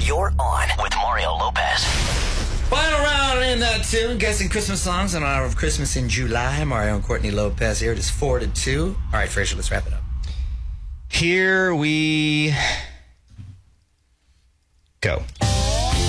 You're on with Mario Lopez. Final round in that tune, guessing Christmas songs in honor of Christmas in July. Mario and Courtney Lopez here. It is 4-2. All right, Fraser, let's wrap it up. Here we go.